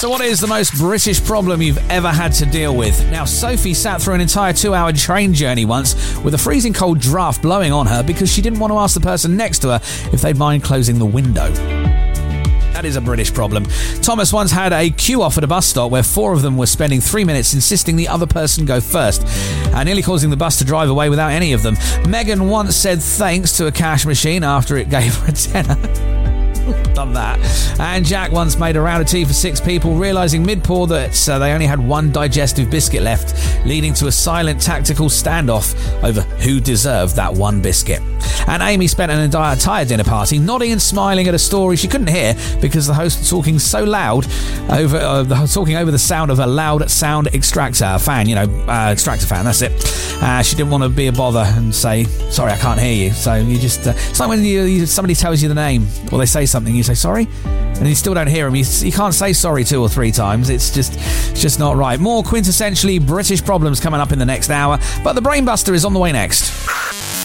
So what is the most British problem you've ever had to deal with? Now, Sophie sat through an entire 2-hour train journey once with a freezing cold draft blowing on her because she didn't want to ask the person next to her if they'd mind closing the window. That is a British problem. Thomas once had a queue-off at a bus stop where 4 of them were spending 3 minutes insisting the other person go first, nearly causing the bus to drive away without any of them. Megan once said thanks to a cash machine after it gave her a tenner. Done that. And Jack once made a round of tea for 6 people, realising mid-pour that they only had 1 digestive biscuit left, leading to a silent tactical standoff over who deserved that 1 biscuit. And Amy spent an entire dinner party nodding and smiling at a story she couldn't hear because the host was talking so loud over the sound of a loud sound extractor fan. Extractor fan, that's it. She didn't want to be a bother and say, sorry, I can't hear you. So you just... it's like when somebody tells you the name or they say something, you say sorry, and you still don't hear them. You can't say sorry 2 or 3 times. It's just not right. More quintessentially British problems coming up in the next hour, but the Brainbuster is on the way next.